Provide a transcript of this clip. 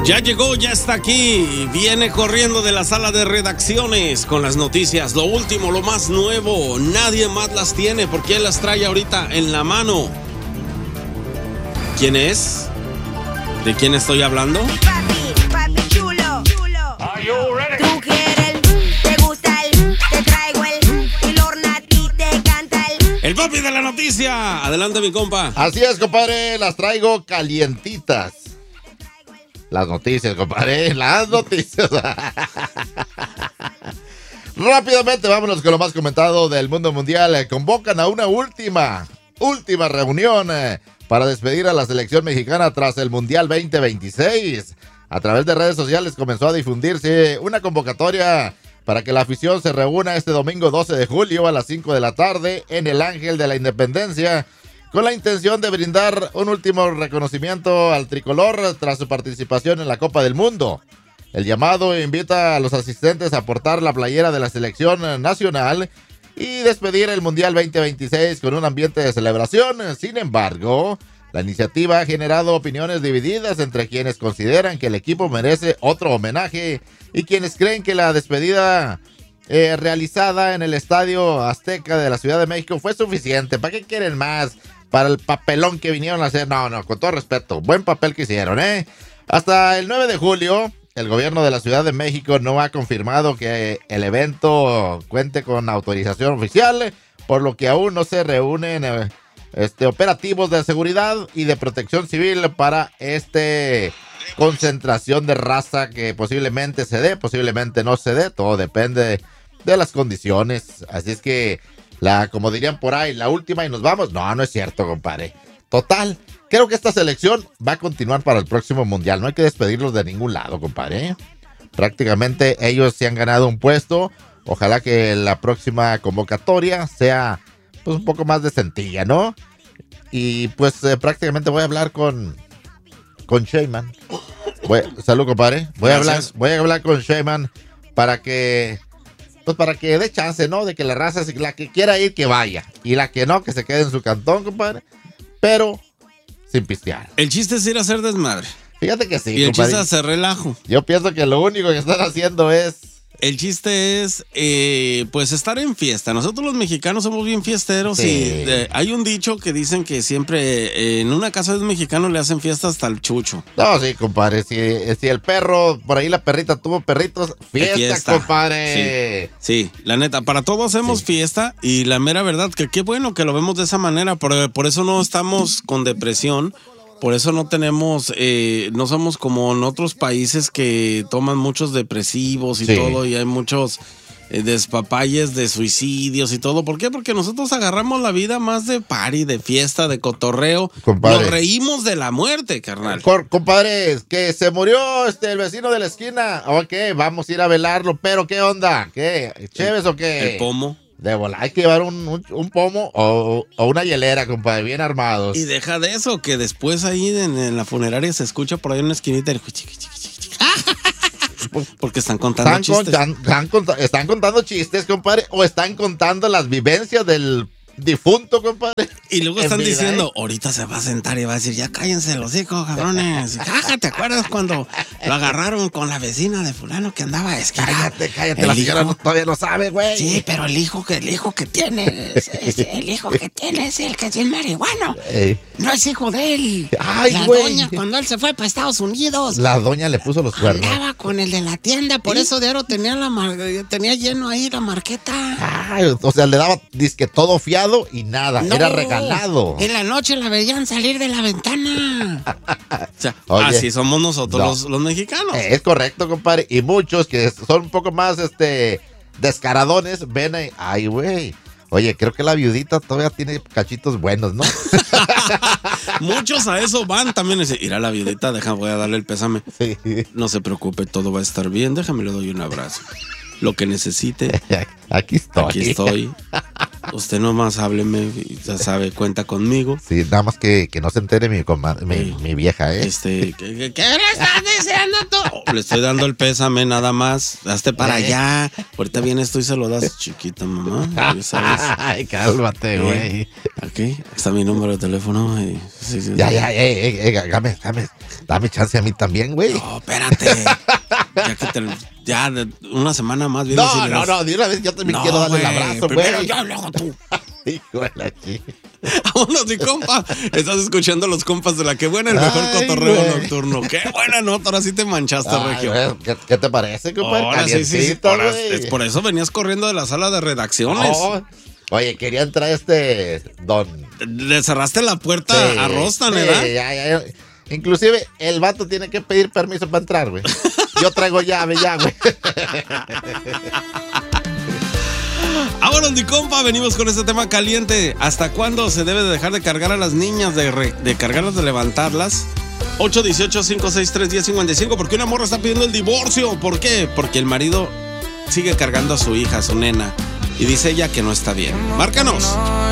Ya llegó, ya está aquí, viene corriendo de la sala de redacciones con las noticias, lo último, lo más nuevo, nadie más las tiene porque él las trae ahorita en la mano. ¿Quién es? ¿De quién estoy hablando? Papi chulo. Are you ready? Tú quieres te gusta te traigo y Lorna a ti te canta El papi de la noticia, adelante mi compa. Así es, compadre, las traigo calientitas. Las noticias, compadre, las noticias. Rápidamente, vámonos con lo más comentado del mundo mundial. Convocan a una última reunión para despedir a la selección mexicana tras el Mundial 2026. A través de redes sociales comenzó a difundirse una convocatoria para que la afición se reúna este domingo 12 de julio a las 5 de la tarde en el Ángel de la Independencia, con la intención de brindar un último reconocimiento al tricolor tras su participación en la Copa del Mundo. El llamado invita a los asistentes a portar la playera de la selección nacional y despedir el Mundial 2026 con un ambiente de celebración. Sin embargo, la iniciativa ha generado opiniones divididas entre quienes consideran que el equipo merece otro homenaje y quienes creen que la despedida realizada en el Estadio Azteca de la Ciudad de México fue suficiente. ¿Para qué quieren más? Para el papelón que vinieron a hacer. No, con todo respeto, buen papel que hicieron, ¿eh? Hasta el 9 de julio, el gobierno de la Ciudad de México no ha confirmado que el evento cuente con autorización oficial, por lo que aún no se reúnen operativos de seguridad y de protección civil para concentración de raza que posiblemente se dé, posiblemente no se dé, todo depende de las condiciones. Así es que como dirían por ahí, la última y nos vamos. No es cierto, compadre. Total, creo que esta selección va a continuar para el próximo mundial. No hay que despedirlos de ningún lado, compadre. Prácticamente ellos se han ganado un puesto. Ojalá que la próxima convocatoria sea pues un poco más decentilla, ¿no? Y pues prácticamente voy a hablar con Sheyman. Salud, compadre. Voy a hablar con Sheyman para que dé chance, ¿no? De que la raza, la que quiera ir, que vaya. Y la que no, que se quede en su cantón, compadre. Pero sin pistear. El chiste es ir a hacer desmadre. Fíjate que sí, y el compadre. chiste es hacer relajo. Yo pienso que lo único que están haciendo es... El chiste es, pues, estar en fiesta. Nosotros los mexicanos somos bien fiesteros. Sí. Y hay un dicho que dicen que siempre en una casa de un mexicano le hacen fiesta hasta el chucho. No, sí, compadre. Si el perro, por ahí la perrita tuvo perritos, fiesta. Compadre. Sí, la neta, para todos hacemos fiesta y la mera verdad que qué bueno que lo vemos de esa manera. Por eso no estamos con depresión. Por eso no tenemos, no somos como en otros países que toman muchos depresivos y todo, y hay muchos despapalles de suicidios y todo. ¿Por qué? Porque nosotros agarramos la vida más de party, de fiesta, de cotorreo. Compadre. Nos reímos de la muerte, carnal. Compadre, que se murió el vecino de la esquina. Ok, vamos a ir a velarlo, pero ¿qué onda? ¿Qué? ¿Chéves o qué? El pomo. De volar, hay que llevar un pomo o una hielera, compadre, bien armados. Y deja de eso, que después ahí en la funeraria se escucha por ahí una esquinita el porque están contando chistes. Están contando chistes, compadre, o están contando las vivencias del difunto, compadre. Y luego están diciendo, ahorita se va a sentar y va a decir, ya cállense los hijos, cabrones. ¿Te acuerdas cuando lo agarraron con la vecina de fulano que andaba esquina? Cállate, la señora todavía no sabe, güey. Sí, pero el hijo que tiene es el que es el marihuano. No es hijo de él. Ay, la doña, cuando él se fue para Estados Unidos. La doña le puso los cuernos. Andaba con el de la tienda, por eso de oro tenía lleno ahí la marqueta. Ay, o sea, le daba disque todo fiado y nada, era regalado. En la noche la veían salir de la ventana. O sea, así somos nosotros los mexicanos. Es correcto, compadre. Y muchos que son un poco más descaradones ven ahí, ay, güey. Oye, creo que la viudita todavía tiene cachitos buenos, ¿no? Muchos a eso van también. Ir a la viudita, voy a darle el pésame. Sí. No se preocupe, todo va a estar bien. Déjame, le doy un abrazo. Lo que necesite. Aquí estoy. Usted nomás hábleme, ya sabe, cuenta conmigo. Sí, nada más que no se entere mi vieja, ¿eh? ¿Qué le estás diciendo tú? Le estoy dando el pésame nada más. Hazte para allá. Ahorita vienes tú y se lo das, chiquita mamá. Ya sabes. Ay, cálmate, güey. Aquí está mi número de teléfono. Sí. Dame chance a mí también, güey. No, espérate. Ya de una semana más vienes y No, de una vez yo también quiero darle el abrazo, güey. Primero yo, luego tú. Hijo de la chica. Vámonos, mi compa. Estás escuchando los compas de La Que Buena, el mejor cotorreo güey. Nocturno. Qué buena nota, ahora sí te manchaste, Regio. Güey, ¿Qué te parece, compadre? Ahora sí. Ahora, Es por eso venías corriendo de la sala de redacciones. No. Oye, quería entrar don... Le cerraste la puerta a Rostan, ¿verdad? Ya. Inclusive, el vato tiene que pedir permiso para entrar, güey. Yo traigo llave ya, güey. Vámonos, mi compa, venimos con este tema caliente. ¿Hasta cuándo se debe de dejar de cargar a las niñas, de cargarlas, de levantarlas? 818-563-1055, porque una morra está pidiendo el divorcio. ¿Por qué? Porque el marido sigue cargando a su hija, a su nena, y dice ella que no está bien. Márcanos.